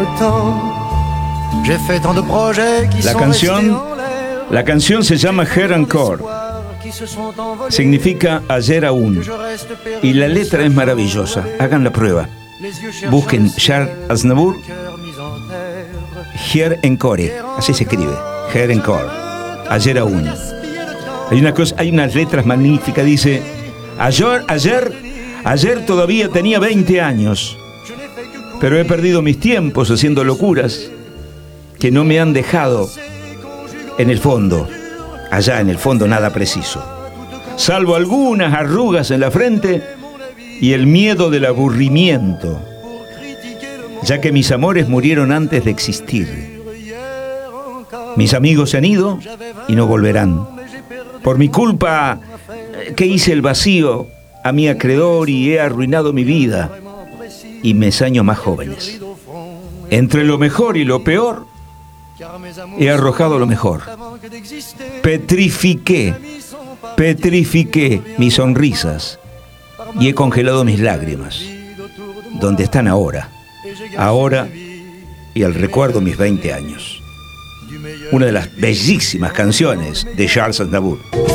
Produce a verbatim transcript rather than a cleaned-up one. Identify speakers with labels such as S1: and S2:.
S1: La canción, la canción se llama Here Encore. Significa ayer aún. Y la letra es maravillosa. Hagan la prueba. Busquen Charles Aznavour, Here Encore. Así se escribe. Here Encore. Ayer aún. Hay una cosa, hay unas letras magníficas. Dice: ayer, ayer, ayer todavía tenía veinte años, pero he perdido mis tiempos haciendo locuras que no me han dejado en el fondo, allá en el fondo nada preciso, salvo algunas arrugas en la frente y el miedo del aburrimiento, ya que mis amores murieron antes de existir. Mis amigos se han ido y no volverán. Por mi culpa que hice el vacío a mi acreedor y he arruinado mi vida y mis años más jóvenes. Entre lo mejor y lo peor, he arrojado lo mejor. Petrifiqué, petrifiqué mis sonrisas y he congelado mis lágrimas. ¿Dónde están ahora? Ahora y al recuerdo mis veinte años. Una de las bellísimas canciones de Charles Aznavour.